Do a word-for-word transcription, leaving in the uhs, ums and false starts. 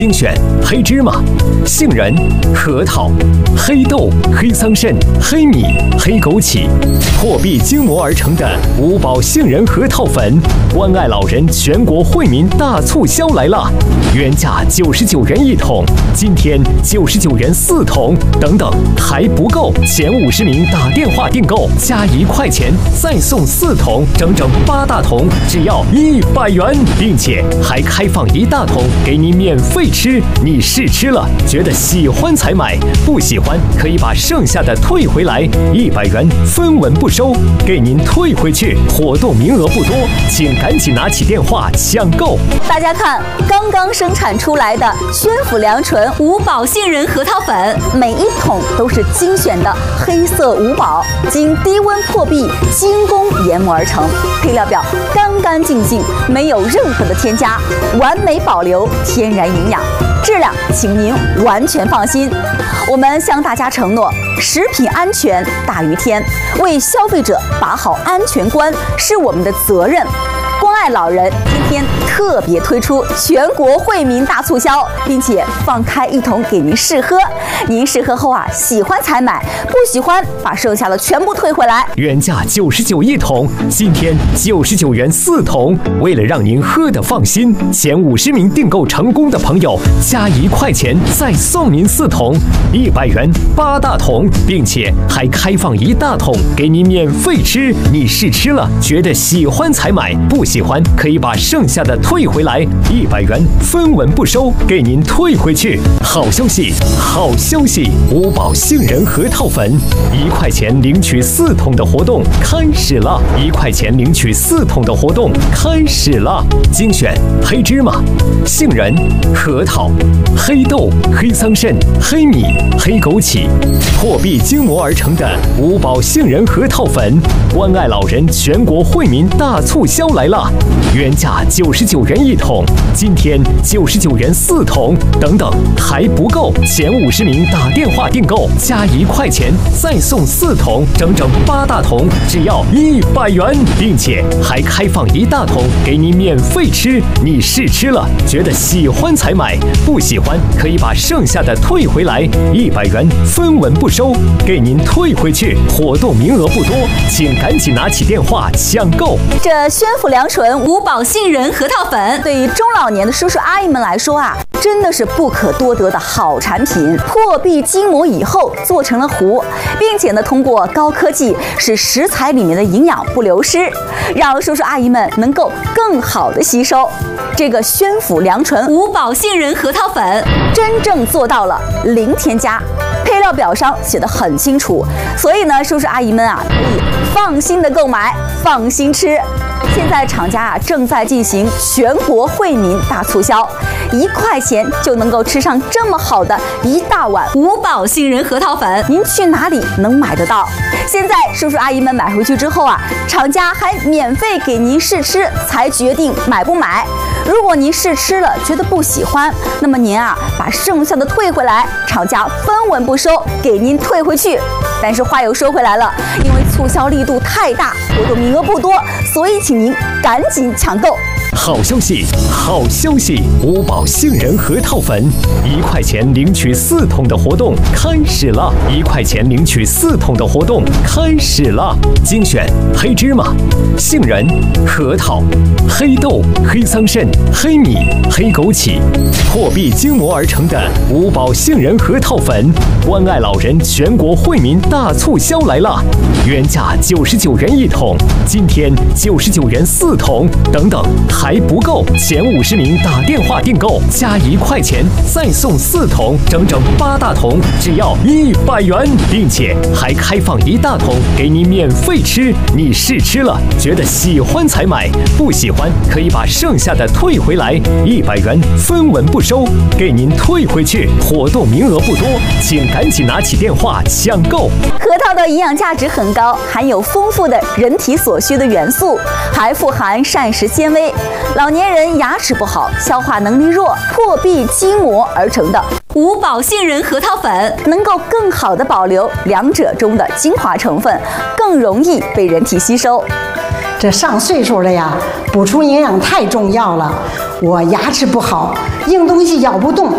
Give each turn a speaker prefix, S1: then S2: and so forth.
S1: 精选黑芝麻、杏仁、核桃、黑豆、黑桑葚、黑米、黑枸杞、破壁精磨而成的五宝杏仁核桃粉，关爱老人全国惠民大促销来啦！原价九十九元一桶，今天九十九元四桶，等等还不够，前五十名打电话订购加一块钱再送四桶，整整八大桶，只要一百元，并且还开放一大桶给你免费吃。你试吃了，觉得喜欢才买，不喜欢可以把剩下的退回来，一百元分文不收，给您退回去。活动名额不多，请赶紧拿起电话抢购。
S2: 大家看，刚刚生产出来的宣府良醇五宝杏仁核桃粉，每一桶都是精选的黑色五宝，经低温破壁精工研磨而成，配料表干干净净，没有任何的添加，完美保留天然营养，质量请您完全放心。我们向大家承诺，食品安全大于天，为消费者把好安全关是我们的责任。关爱老人今天特别推出全国惠民大促销，并且放开一桶给您试喝。您试喝后啊，喜欢才买，不喜欢把剩下的全部退回来。
S1: 原价九十九一桶，今天九十九元四桶。为了让您喝得放心，前五十名订购成功的朋友加一块钱再送您四桶，一百元八大桶，并且还开放一大桶给您免费吃。你试吃了，觉得喜欢才买，不喜欢可以把剩下的退回来，一百元分文不收，给您退回去。好消息，好消息！五宝杏仁核桃粉一块钱领取四桶的活动开始了，一块钱领取四桶的活动开始了。精选黑芝麻、杏仁、核桃、黑豆、黑桑葚、黑米、黑枸杞，破壁精磨而成的五宝杏仁核桃粉，关爱老人全国惠民大促销来啦！原价九十九元一桶，今天九十九元四桶，等等还不够，前五十名打电话订购加一块钱再送四桶，整整八大桶，只要一百元，并且还开放一大桶给你免费吃。你试吃了，觉得喜欢才买，不喜欢可以把剩下的退回来，一百元分文不收，给您退回去。活动名额不多，请赶紧拿起电话抢购。
S2: 这宣府良醇五宝杏仁核桃粉，对于中老年的叔叔阿姨们来说啊，真的是不可多得的好产品。破壁精磨以后做成了糊，并且呢，通过高科技使食材里面的营养不流失，让叔叔阿姨们能够更好的吸收。这个宣府良醇五宝杏仁核桃粉真正做到了零添加，配料表上写得很清楚，所以呢，叔叔阿姨们啊，可以放心的购买，放心吃。现在厂家啊正在进行全国惠民大促销，一块钱就能够吃上这么好的一大碗五宝杏仁核桃粉，您去哪里能买得到？现在叔叔阿姨们买回去之后啊，厂家还免费给您试吃，才决定买不买。如果您试吃了觉得不喜欢，那么您啊把剩下的退回来，厂家分文不收，给您退回去。但是话又说回来了，因为促销力度太大，活动名额不多，所以请您赶紧抢购。
S1: 好消息，好消息！五宝杏仁核桃粉一块钱领取四桶的活动开始了，一块钱领取四桶的活动开始了。精选黑芝麻、杏仁、核桃、黑豆、黑桑葚、黑米、黑枸杞，破壁精磨而成的五宝杏仁核桃粉，关爱老人全国惠民大促销来啦！原价九十九元一桶，今天九十九元四桶，等等还不够，前五十名打电话订购加一块钱再送四桶，整整八大桶，只要一百元，并且还开放一大桶给你免费吃。你试吃了，觉得喜欢才买，不喜欢可以把剩下的退回来，一百元分文不收，给您退回去。活动名额不多，请赶紧拿起电话抢购。
S2: 核桃的营养价值很高，含有丰富的人体所需的元素，还富含膳食纤维。老年人牙齿不好，消化能力弱，破壁筋膜而成的五宝杏仁核桃粉，能够更好的保留两者中的精华成分，更容易被人体吸收。
S3: 这上岁数了呀，补充营养太重要了。我牙齿不好，硬东西咬不动，